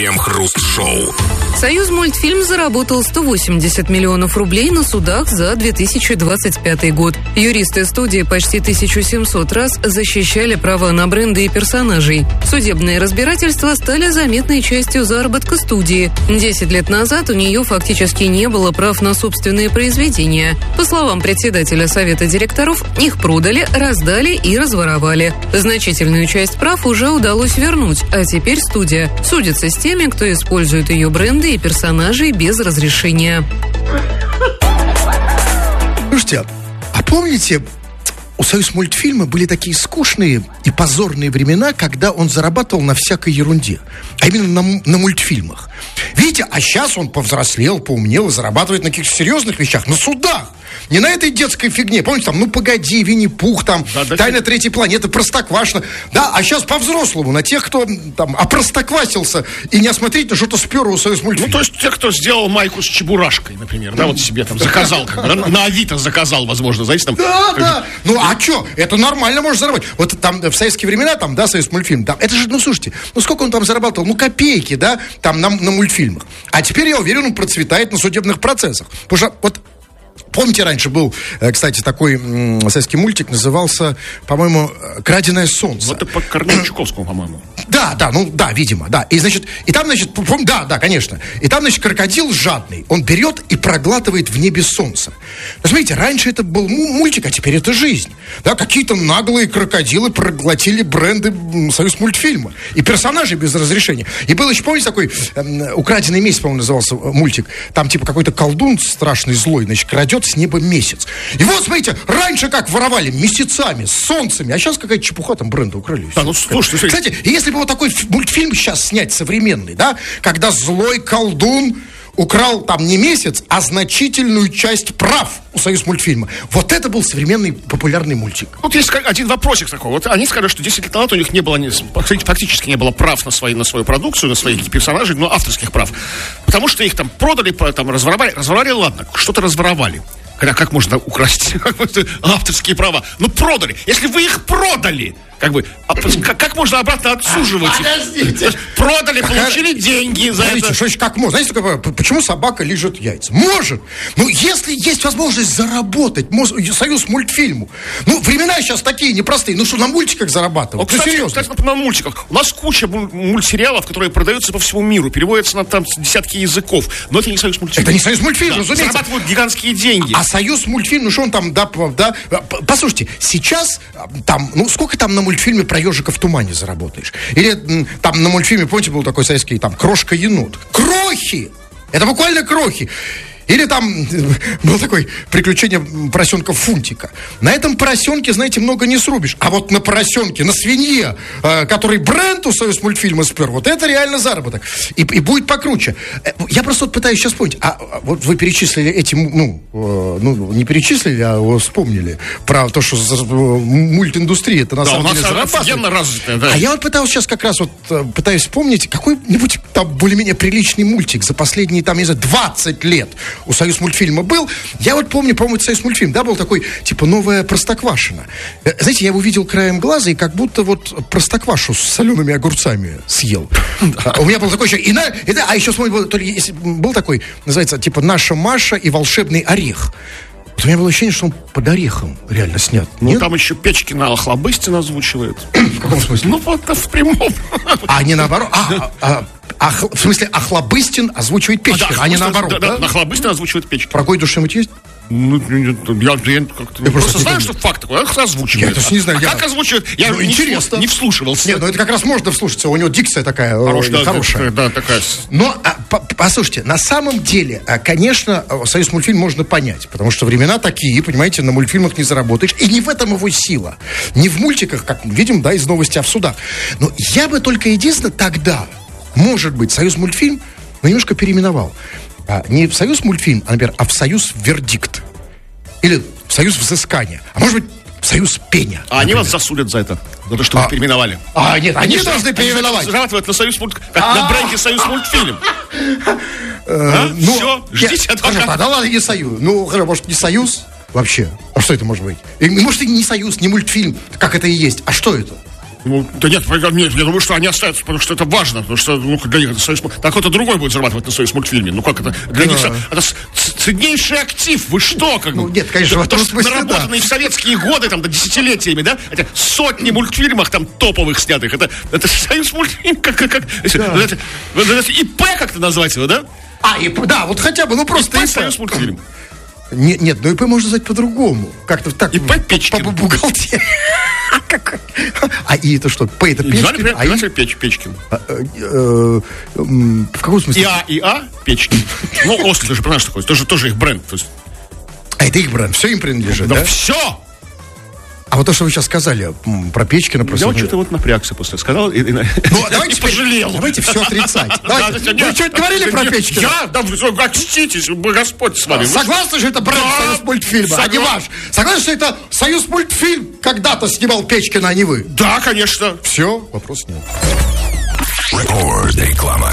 Крем-хруст-шоу. Союзмультфильм заработал 180 миллионов рублей на судах за 2025 год. Юристы студии почти 1700 раз защищали права на бренды и персонажей. Судебные разбирательства стали заметной частью заработка студии. 10 лет назад у нее фактически не было прав на собственные произведения. По словам председателя совета директоров, их продали, раздали и разворовали. Значительную часть прав уже удалось вернуть, а теперь студия судится с теми, кто использует ее бренды и персонажей без разрешения. Слушайте, а помните, у Союзмультфильма были такие скучные и позорные времена, когда он зарабатывал на всякой ерунде, а именно на мультфильмах. Видите, а сейчас он повзрослел, поумнел и зарабатывает на каких-то серьезных вещах, на судах. Не на этой детской фигне. Помните, там, ну погоди, Винни-Пух, там, Тайна третьей планеты, Простоквашино. Да, а сейчас по-взрослому, на тех, кто там опростоквасился и неосмотрительно что-то спер у Союзмультфильма. Ну, то есть те, кто сделал майку с Чебурашкой, например, да, вот себе там заказал, на Авито заказал, возможно, знаете, там. Да. Ну, а что? Это нормально можно заработать. Вот там в советские времена, там, да, Союзмультфильм, там, это же, ну, слушайте, ну, сколько он там зарабатывал? Ну, копейки, да, там, на мультфильмах. А теперь, я уверен, он процветает на судебных процессах. Потому что, вот, помните, раньше был, кстати, такой советский мультик, назывался, по-моему, «Краденое солнце». Вот это по Корнею Чуковскому, по-моему. Да, видимо, да. И, значит, да, конечно. И там, значит, крокодил жадный. Он берет и проглатывает в небе солнце. Но, смотрите, раньше это был мультик, а теперь это жизнь. Да, какие-то наглые крокодилы проглотили бренды Союзмультфильма. И персонажей без разрешения. И был еще, помните, такой «Украденный месяц», по-моему, назывался мультик. Там, типа, какой-то колдун страшный, злой, значит, крадет с неба месяц. И вот, смотрите, раньше как воровали месяцами, с солнцами, а сейчас какая-то чепуха, там бренды украли. Да, ну, слушайте. Кстати, если бы вот такой мультфильм сейчас снять современный, да, когда злой колдун украл там не месяц, а значительную часть прав у Союзмультфильма. Вот это был современный популярный мультик. Вот есть один вопросик такой. Вот они сказали, что 10 лет назад у них не было, фактически не было прав на свою продукцию, на своих персонажей, но авторских прав. Потому что их там продали, там разворовали, ладно, что-то разворовали. Как можно украсть авторские права? Ну, продали. Если вы их продали, как можно обратно отсуживать их? Подождите. Продали, получили деньги за это. Что как можно? Знаете, почему собака лижет яйца? Может. Ну, если есть возможность заработать Союзмультфильму. Ну, времена сейчас такие непростые. Ну, что на мультиках зарабатывать? Кстати, на мультиках. У нас куча мультсериалов, которые продаются по всему миру. Переводятся на там десятки языков. Но это не Союзмультфильм. Это не Союзмультфильм, разумеется. Зарабатывают гигантские деньги. А Союзмультфильм, ну что он там, да. Послушайте, сейчас там, ну сколько там на мультфильме про ежика в тумане заработаешь? Или там на мультфильме, помните, был такой советский, там, Крошка-енот. Крохи! Это буквально крохи. Или там было такое приключение поросенка Фунтика. На этом поросенке, знаете, много не срубишь. А вот на поросенке, на свинье, который бренд у Союзмультфильма спер, вот это реально заработок. И будет покруче. Я просто вот пытаюсь сейчас понять. А вот вы перечислили эти, не перечислили, а вспомнили про то, что мультиндустрия это на самом деле зарабатывает. Да. А я вот пытаюсь сейчас как раз пытаюсь вспомнить какой-нибудь там более-менее приличный мультик за последние, там, не знаю, 20 лет. У Союзмультфильма был. Я вот помню, по-моему, это Союзмультфильм, да, был такой, типа, новая Простоквашино. Знаете, я его видел краем глаза и как будто вот Простоквашу с солеными огурцами съел. У меня был такой еще... А еще, смотрите, был такой, называется, типа, «Наша Маша и волшебный орех». Вот у меня было ощущение, что он под орехом реально снят. Ну, нет? Там еще Печкина Охлобыстин озвучивает. В каком смысле? Ну, вот в прямом. А не наоборот. В смысле, Охлобыстин озвучивает Печкина, а не наоборот, да? Охлобыстин озвучивает Печкина. Про «Гой души-нибудь» есть? Ну, я как-то... Я просто знаю, что факт такой, он озвучивает. Я тоже не знаю. Как озвучивает? Я не вслушивался. Нет, ну это как раз можно вслушаться, у него дикция такая хорошая. Да, такая. Но, послушайте, на самом деле, конечно, Союзмультфильм можно понять, потому что времена такие, понимаете, на мультфильмах не заработаешь, и не в этом его сила. Не в мультиках, как мы видим, да, из новости, а в судах. Но я бы только единственное тогда, может быть, Союзмультфильм немножко переименовал. Не в Союзмультфильм, например, а в Союзвердикт. Или в Союз взыскания. А может быть, в Союз пения. А они вас засудят за это? За то, что вы переименовали? Нет, они должны переименовать. Зарабатывают на на бренде Союзмультфильм. Все, ждите адвоката. Да ладно, не Союз. Ну, может, не Союз вообще? А что это может быть? Может, и не Союз, не мультфильм, как это и есть. А что это? Ну, да нет, я думаю, что они остаются, потому что это важно, потому что для них это союз. Так кто-то другой будет зарабатывать на союз мультфильме. Ну как это? Для них это ценнейший актив. Вы что? Как ну нет, конечно, в этом смысле, наработанные в советские годы, там, до десятилетиями, да? Это сотни мультфильмов там топовых снятых. Это союз мультфильм. Как ИП как-то назвать его, да? Да, вот хотя бы, ну просто ИП союз мультфильм. Нет, ну ИП можно назвать по-другому. Как-то так. ИП Печкин. По бухгалтерии. А И это что? П это Печкин? А И Печкин. В каком смысле? ИА Печкин. Ну, Оскар, ты же понимаешь, такой, тоже их бренд. А это их бренд, все им принадлежит, да? Да все! А вот то, что вы сейчас сказали про Печкина, просто... Я что-то вот напрягся после сказал и давайте пожалел. Давайте все отрицать. Вы что-то говорили про Печкина? Да, как чтитесь, Господь с вами. Согласны, что это бренд Союз мультфильма, а не ваш? Согласны, что это Союз мультфильм когда-то снимал Печкина, а не вы? Да, конечно. Все, вопрос нет. Реклама.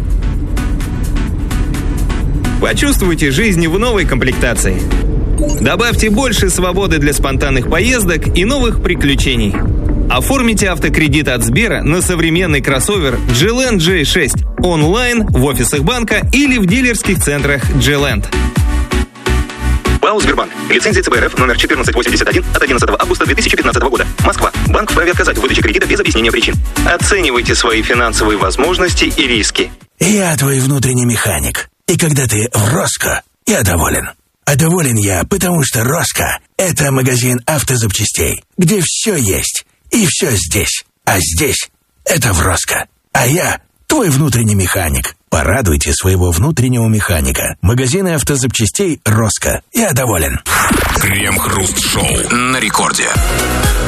Почувствуйте жизнь в новой комплектации. Добавьте больше свободы для спонтанных поездок и новых приключений. Оформите автокредит от Сбера на современный кроссовер G-Land J6 онлайн, в офисах банка или в дилерских центрах G-Land. ПАО «Сбербанк». Лицензия ЦБ РФ номер 1481 от 11 августа 2015 года. Москва. Банк вправе отказать в выдаче кредита без объяснения причин. Оценивайте свои финансовые возможности и риски. Я твой внутренний механик. И когда ты в Роско, я доволен. А доволен я, потому что Роско – это магазин автозапчастей, где все есть и все здесь. А здесь – это в Роско. А я – твой внутренний механик. Порадуйте своего внутреннего механика. Магазины автозапчастей Роско. Я доволен. Крем-хруст-шоу на рекорде.